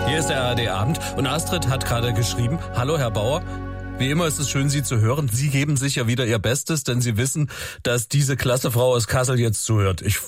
Hier ist der ARD-Abend und Astrid hat gerade geschrieben, hallo Herr Bauer. Wie immer ist es schön, Sie zu hören. Sie geben sicher wieder Ihr Bestes, denn Sie wissen, dass diese klasse Frau aus Kassel jetzt zuhört. Ich